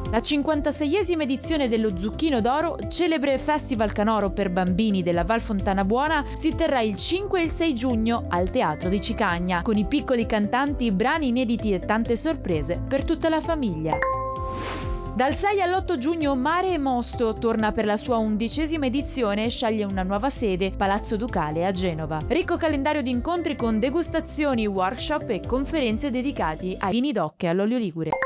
La 56esima edizione dello Zucchino d'Oro, celebre festival canoro per bambini della Val Fontana Buona, si terrà il 5 e il 6 giugno al Teatro di Cicagna, con i piccoli cantanti, brani inediti e tante sorprese per tutta la famiglia. Dal 6 all'8 giugno Mare e Mosto torna per la sua 11ª edizione e sceglie una nuova sede, Palazzo Ducale a Genova. Ricco calendario di incontri con degustazioni, workshop e conferenze dedicati ai vini d'oc e all'olio ligure.